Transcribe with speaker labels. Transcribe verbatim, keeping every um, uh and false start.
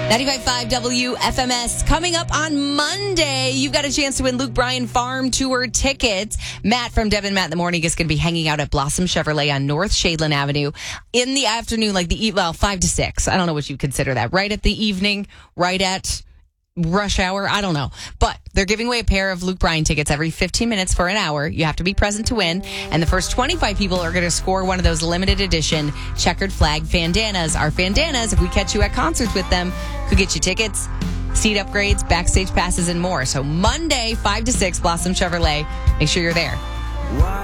Speaker 1: ninety-five point five W F M S. Coming up on Monday, you've got a chance to win Luke Bryan Farm Tour tickets. Matt from Devin Matt in the Morning is going to be hanging out at Blossom Chevrolet on North Shadeland Avenue in the afternoon, like the, well, five to six. I don't know what you consider that. Right at the evening, right at rush hour. I don't know. But they're giving away a pair of Luke Bryan tickets every fifteen minutes for an hour. You have to be present to win. And the first twenty-five people are going to score one of those limited edition checkered flag bandanas. Our bandanas, if we catch you at concerts with them, could get you tickets, seat upgrades, backstage passes, and more. So Monday, five to six, Blossom Chevrolet. Make sure you're there.
Speaker 2: Why?